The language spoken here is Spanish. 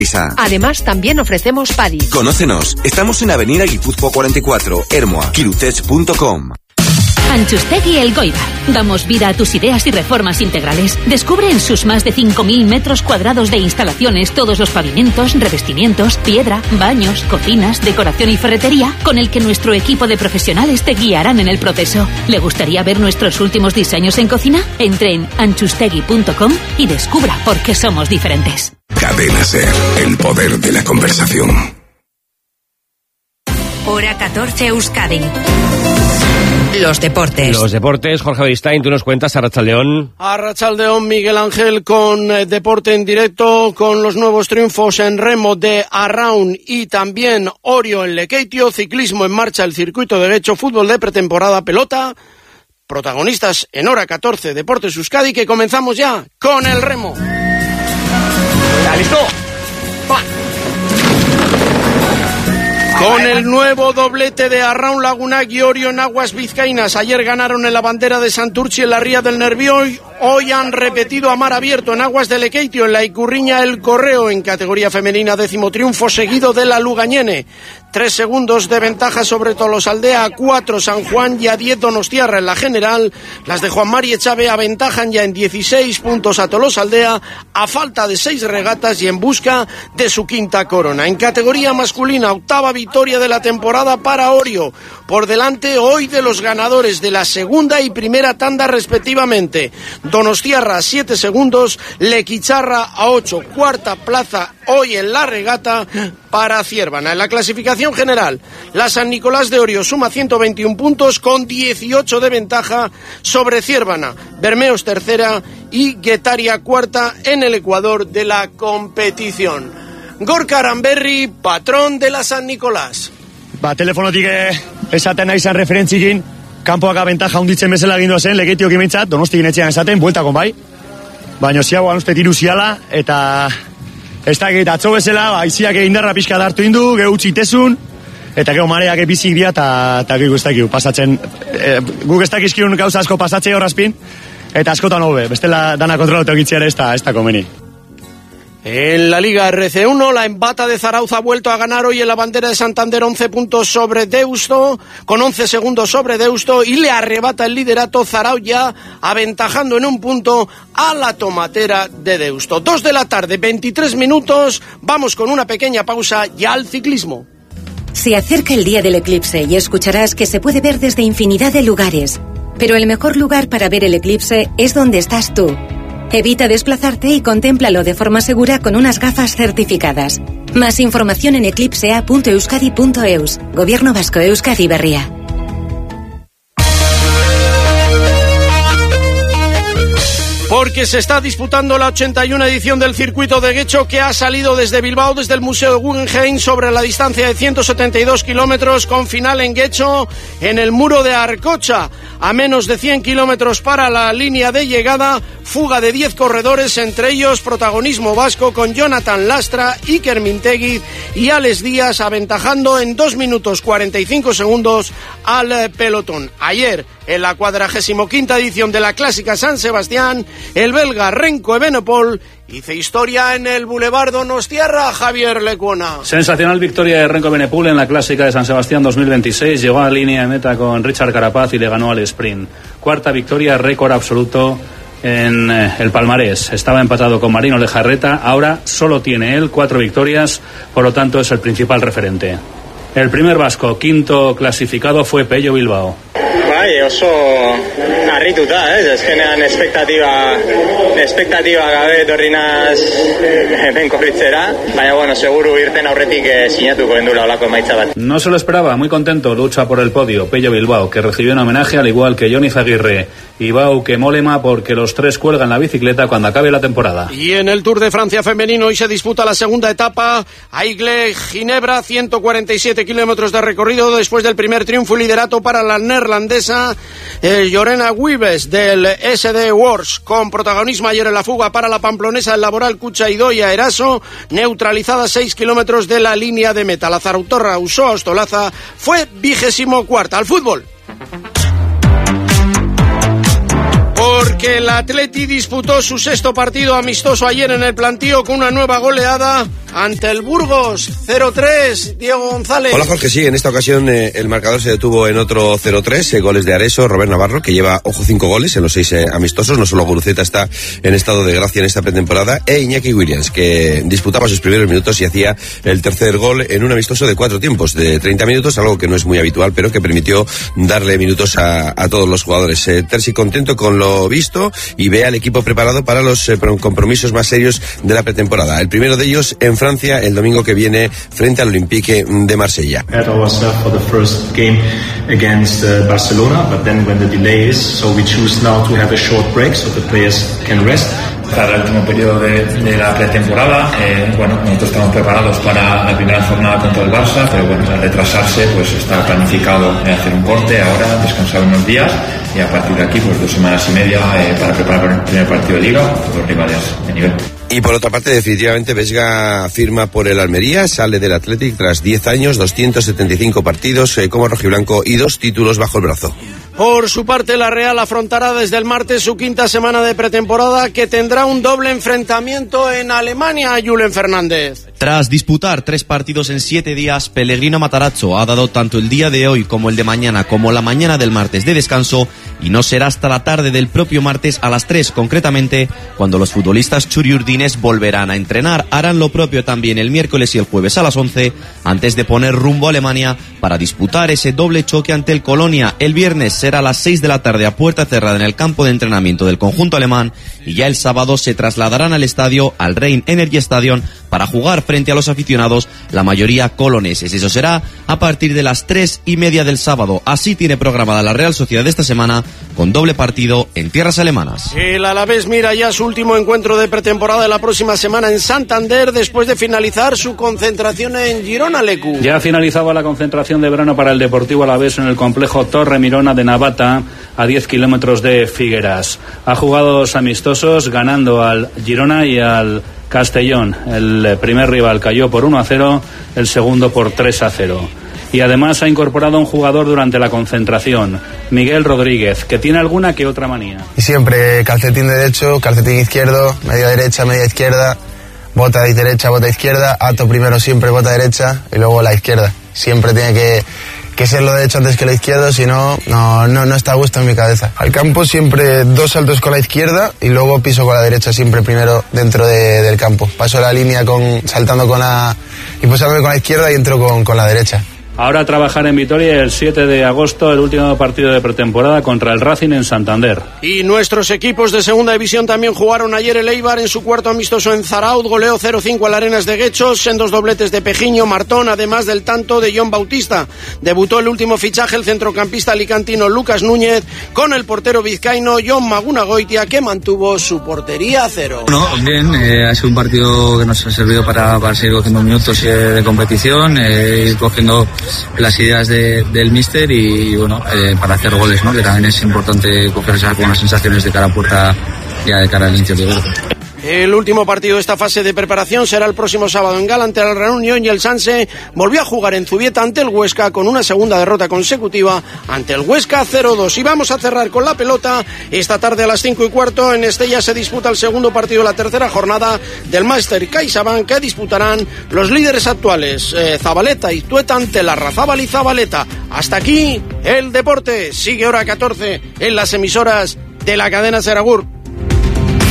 Además, también ofrecemos PADI. Conócenos. Estamos en Avenida Guipúzcoa 44, Ermua, kirutech.com. Antxustegi Elgoibar. Damos vida a tus ideas y reformas integrales. Descubre en sus más de 5.000 metros cuadrados de instalaciones todos los pavimentos, revestimientos, piedra, baños, cocinas, decoración y ferretería con el que nuestro equipo de profesionales te guiarán en el proceso. ¿Le gustaría ver nuestros últimos diseños en cocina? Entre en antxustegi.com y descubra por qué somos diferentes. Cadena SER, el poder de la conversación. Hora 14 Euskadi. Los deportes. Jorge Beristain, tú nos cuentas, Arratsaldeón. Arratsaldeón, Miguel Ángel, con deporte en directo, con los nuevos triunfos en remo de Arraun y también Orio en Lekeitio, ciclismo en marcha, el circuito de Guecho, fútbol de pretemporada, pelota, protagonistas en Hora 14, Deportes Euskadi, que comenzamos ya con el remo. ¿Está listo? Va. Con el nuevo doblete de Arraun Lagunac y Orio en aguas vizcaínas. Ayer ganaron en la bandera de Santurtzi en la Ría del Nervión. Hoy han repetido a mar abierto en aguas de Lekeitio, en la Icurriña El Correo, en categoría femenina, 10º triunfo seguido de la Lugañene. 3 segundos de ventaja sobre Tolosaldea, a 4 San Juan y a 10 Donostiarra. En la general, las de Juan Mari Echave aventajan ya en 16 puntos a Tolosaldea, a falta de 6 regatas y en busca de su quinta corona. En categoría masculina, 8ª victoria de la temporada para Orio, por delante hoy de los ganadores de la segunda y primera tanda respectivamente. Donostiarra a 7 segundos, Lequicharra a 8, cuarta plaza hoy en la regata para Ciervana. En la clasificación general, la San Nicolás de Orio suma 121 puntos con 18 de ventaja sobre Ciervana. Bermeos tercera y Guetaria cuarta en el Ecuador de la competición. Gorka Aranberri, patrón de la San Nicolás. Telefonotik esaten nahi zan referentzikin, kanpoak abentaja hunditzen bezala gindu zen, Lekeitiok imintzat, Donostikin etxean esaten, bueltakon bai. Baina ziagoan uste tiru ziala, eta ez da egit atzo bezala, aiziak indarra pixka dartu indu, geutzi tesun, eta gero mareak bizik dira, eta gero ez dakiu pasatzen, guk ez dakizkiun gauza asko pasatzea horrazpin, eta askotan hobe, bestela dana kontrolatu egitziare ez da komeni. En la Liga RC1, la Embata de Zarauz ha vuelto a ganar hoy en la bandera de Santander, 11 puntos sobre Deusto, con 11 segundos sobre Deusto, y le arrebata el liderato Zarauz ya, aventajando en un punto a la Tomatera de Deusto. 2 de la tarde, 23 minutos, vamos con una pequeña pausa ya al ciclismo. Se acerca el día del eclipse y escucharás que se puede ver desde infinidad de lugares, pero el mejor lugar para ver el eclipse es donde estás tú. Evita desplazarte y contémplalo de forma segura con unas gafas certificadas. Más información en eclipsea.euskadi.eus. Gobierno Vasco, Euskadi Berria. Porque se está disputando la 81 edición del circuito de Guecho, que ha salido desde Bilbao, desde el Museo Guggenheim, sobre la distancia de 172 kilómetros, con final en Guecho, en el muro de Arcocha, a menos de 100 kilómetros para la línea de llegada. Fuga de 10 corredores, entre ellos protagonismo vasco, con Jonathan Lastra, Iker Minteguiz y Alex Díaz, aventajando en 2 minutos 45 segundos al pelotón. Ayer, en la 45ª edición de la Clásica San Sebastián, el belga Renko Evenepoel hizo historia en el Boulevard Donostiarra. Javier Lecuona. Sensacional victoria de Renko Evenepoel en la Clásica de San Sebastián 2026. Llegó a la línea de meta con Richard Carapaz y le ganó al sprint. Cuarta victoria, récord absoluto en el palmarés. Estaba empatado con Marino Lejarreta. Ahora solo tiene él 4 victorias, por lo tanto es el principal referente. El primer vasco, quinto clasificado, fue Pello Bilbao. Bai, oso harrituta, eskenean espektatiba gabe etorrinaz hemen korritzera, baina bueno, seguru irten aurretik sinatuko endula olako emaitza bat. No se lo esperaba, muy contento, lucha por el podio, Pello Bilbao, que recibió un homenaje al igual que Johnny Zaguirre y Bauke Mollema, porque los tres cuelgan la bicicleta cuando acabe la temporada. Y en el Tour de Francia femenino hoy se disputa la segunda etapa, Aigle-Ginebra, 147 kilómetros de recorrido después del primer triunfo y liderato para la neerlandesa Lorena Wiebes del SD Works, con protagonismo ayer en la fuga para la pamplonesa el Laboral Cucha Idoia Eraso, neutralizada 6 kilómetros de la línea de meta. La zarautorra Usoa Ostolaza fue 24ª. Al fútbol. Porque porque el Atleti disputó su sexto partido amistoso ayer en el Plantío con una nueva goleada ante el Burgos, 0-3, Diego González. Hola Jorge, sí, en esta ocasión el marcador se detuvo en otro 0-3, goles de Areso, Robert Navarro, que lleva, 5 goles en los 6 amistosos, no solo Guruceta está en estado de gracia en esta pretemporada, e Iñaki Williams, que disputaba sus primeros minutos y hacía el tercer gol en un amistoso de 4 tiempos, de 30 minutos, algo que no es muy habitual, pero que permitió darle minutos a todos los jugadores. Terzi contento con lo visto y ve al equipo preparado para los compromisos más serios de la pretemporada. El primero de ellos en Francia el domingo que viene frente al Olympique de Marsella. For the first game against Barcelona, but then when the delay is, so we choose now to have a short break so the players can rest. Para el último periodo de la pretemporada, nosotros estamos preparados para la primera jornada contra el Barça, pero al retrasarse, pues está planificado hacer un corte ahora, descansar unos días y a partir de aquí, 2 semanas y media para preparar el primer partido de Liga con los rivales de nivel. Y por otra parte, definitivamente Vesga firma por el Almería, sale del Athletic tras 10 años, 275 partidos como rojiblanco y 2 títulos bajo el brazo. Por su parte, la Real afrontará desde el martes su quinta semana de pretemporada, que tendrá un doble enfrentamiento en Alemania, Julen Fernández. Tras disputar 3 partidos en 7 días, Pellegrino Matarazzo ha dado tanto el día de hoy como el de mañana como la mañana del martes de descanso, y no será hasta la tarde del propio martes a las 3 concretamente cuando los futbolistas churiurdines volverán a entrenar. Harán lo propio también el miércoles y el jueves a las 11 antes de poner rumbo a Alemania para disputar ese doble choque ante el Colonia. El viernes será a las 6 de la tarde a puerta cerrada en el campo de entrenamiento del conjunto alemán, y ya el sábado se trasladarán al estadio, al Rhein Energy Stadion, para jugar frente a los aficionados, la mayoría coloneses. Eso será a partir de las 3:30 del sábado. Así tiene programada la Real Sociedad esta semana, con doble partido en tierras alemanas. El Alavés mira ya su último encuentro de pretemporada de la próxima semana en Santander, después de finalizar su concentración en Girona, Lecu. Ya finalizaba la concentración de verano para el Deportivo Alavés en el complejo Torre Mirona de Navata, a 10 kilómetros de Figueras. Ha jugado 2 amistosos, ganando al Girona y al Castellón. El primer rival cayó por 1-0, el segundo por 3-0. Y además ha incorporado a un jugador durante la concentración, Miguel Rodríguez, que tiene alguna que otra manía. Y siempre calcetín derecho, calcetín izquierdo, media derecha, media izquierda, bota derecha, bota izquierda, ato primero siempre bota derecha y luego la izquierda. Siempre tiene que ser lo derecho antes que lo izquierdo, si no está a gusto en mi cabeza. Al campo siempre 2 saltos con la izquierda y luego piso con la derecha, siempre primero dentro del campo. Paso la línea saltando y pasándome con la izquierda y entro con la derecha. Ahora a trabajar en Vitoria el 7 de agosto, el último partido de pretemporada contra el Racing en Santander. Y nuestros equipos de segunda división también jugaron ayer. El Eibar en su cuarto amistoso en Zarauz goleó 0-5 al Arenas de Guechos, en 2 dobletes de Pejiño, Martón, además del tanto de John Bautista. Debutó el último fichaje, el centrocampista alicantino Lucas Núñez, con el portero vizcaíno Jon Magunagoitia, que mantuvo su portería a 0. Bueno, bien, ha sido un partido que nos ha servido para seguir cogiendo minutos de competición, ir cogiendo las ideas del míster y para hacer goles, ¿no? Que también es importante coger esas buenas sensaciones de cara a puerta, ya de cara al inicio de juego. El último partido de esta fase de preparación será el próximo sábado en Gala ante el Reunión, y el Sanse volvió a jugar en Zubieta ante el Huesca con una segunda derrota consecutiva ante el Huesca 0-2. Y vamos a cerrar con la pelota. Esta tarde a las 5:15 en Estella se disputa el segundo partido de la tercera jornada del Máster CaixaBank, que disputarán los líderes actuales, Zabaleta y Tueta ante la Larrazábal y Zabaleta. Hasta aquí el deporte. Sigue hora 14 en las emisoras de la cadena Seragur.